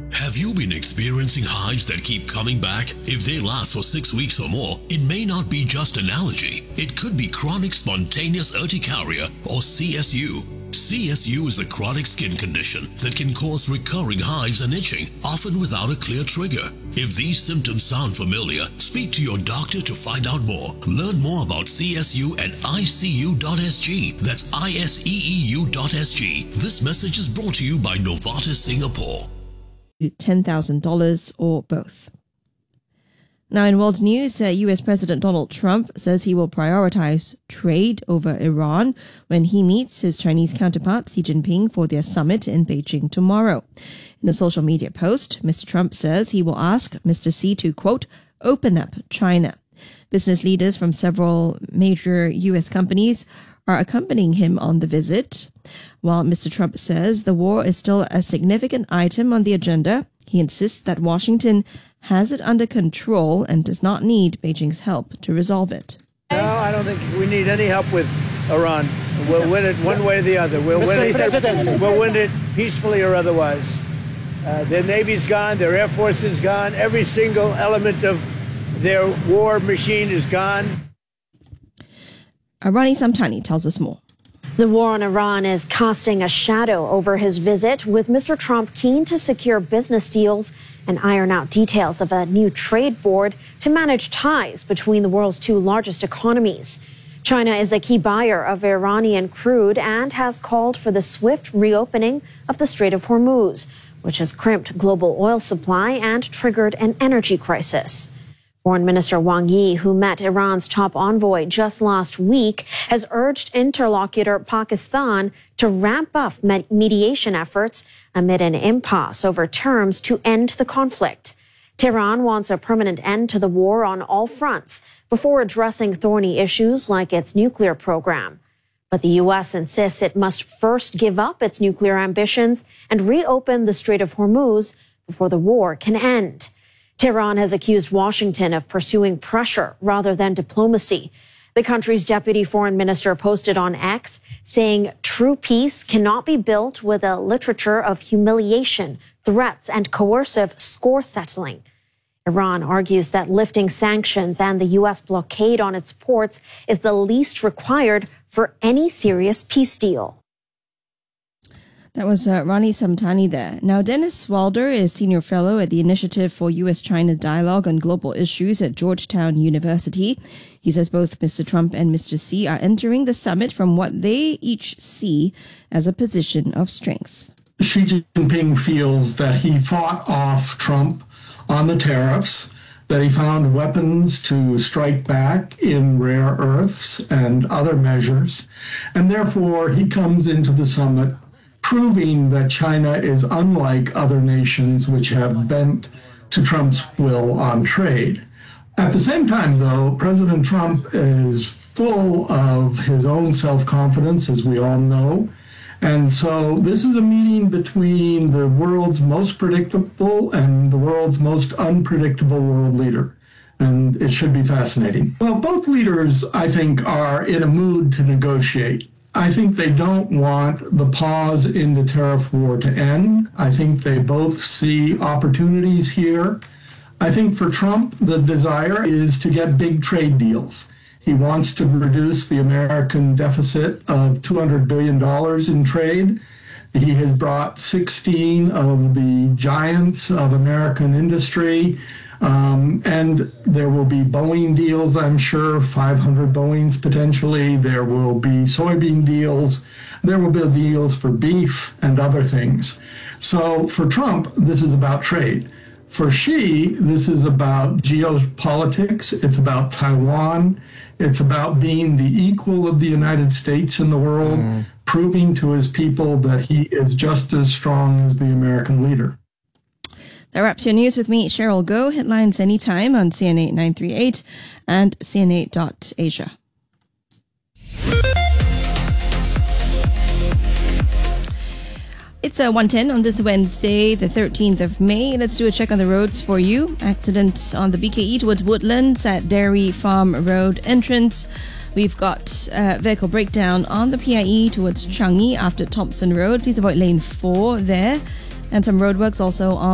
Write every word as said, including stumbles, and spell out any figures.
Have you been experiencing hives that keep coming back? If they last for six weeks or more, it may not be just an allergy. It could be chronic spontaneous urticaria or C S U. C S U is a chronic skin condition that can cause recurring hives and itching, often without a clear trigger. If these symptoms sound familiar, speak to your doctor to find out more. Learn more about C S U at I C U dot S G. That's I S E E U dot S G. This message is brought to you by Novartis Singapore. ten thousand dollars or both. Now in world news, uh, U S President Donald Trump says he will prioritize trade over Iran when he meets his Chinese counterpart Xi Jinping for their summit in Beijing tomorrow. In a social media post, Mister Trump says he will ask Mister Xi to, quote, open up China. Business leaders from several major U S companies are accompanying him on the visit. While Mister Trump says the war is still a significant item on the agenda, he insists that Washington has it under control and does not need Beijing's help to resolve it. No, I don't think we need any help with Iran. We'll win it one way or the other. We'll win it, we'll win it peacefully or otherwise. Uh, their Navy's gone, their Air Force is gone, every single element of their war machine is gone. Ronnie Samtani tells us more. The war on Iran is casting a shadow over his visit, with Mister Trump keen to secure business deals and iron out details of a new trade board to manage ties between the world's two largest economies. China is a key buyer of Iranian crude and has called for the swift reopening of the Strait of Hormuz, which has crimped global oil supply and triggered an energy crisis. Foreign Minister Wang Yi, who met Iran's top envoy just last week, has urged interlocutor Pakistan to ramp up mediation efforts amid an impasse over terms to end the conflict. Tehran wants a permanent end to the war on all fronts before addressing thorny issues like its nuclear program. But the U S insists it must first give up its nuclear ambitions and reopen the Strait of Hormuz before the war can end. Tehran has accused Washington of pursuing pressure rather than diplomacy. The country's deputy foreign minister posted on X saying true peace cannot be built with a literature of humiliation, threats, and coercive score settling. Iran argues that lifting sanctions and the U S blockade on its ports is the least required for any serious peace deal. That was uh, Ronnie Samtani there. Now, Dennis Wilder is Senior Fellow at the Initiative for U S China Dialogue on Global Issues at Georgetown University. He says both Mister Trump and Mister Xi are entering the summit from what they each see as a position of strength. Xi Jinping feels that he fought off Trump on the tariffs, that he found weapons to strike back in rare earths and other measures, and therefore he comes into the summit proving that China is unlike other nations which have bent to Trump's will on trade. At the same time, though, President Trump is full of his own self-confidence, as we all know. And so this is a meeting between the world's most predictable and the world's most unpredictable world leader. And it should be fascinating. Well, both leaders, I think, are in a mood to negotiate. I think they don't want the pause in the tariff war to end. I think they both see opportunities here. I think for Trump, the desire is to get big trade deals. He wants to reduce the American deficit of two hundred billion dollars in trade. He has brought sixteen of the giants of American industry. Um, and there will be Boeing deals, I'm sure, five hundred Boeings potentially. There will be soybean deals. There will be deals for beef and other things. So for Trump, this is about trade. For Xi, this is about geopolitics. It's about Taiwan. It's about being the equal of the United States in the world, mm. proving to his people that he is just as strong as the American leader. That wraps your news with me, Cheryl Goh. Headlines anytime on C N A nine three eight and C N A dot asia. It's a one ten on this Wednesday, the thirteenth of May. Let's do a check on the roads for you. Accident on the B K E towards Woodlands at Dairy Farm Road entrance. We've got uh, vehicle breakdown on the P I E towards Changi after Thompson Road. Please avoid lane four there. And some roadworks also on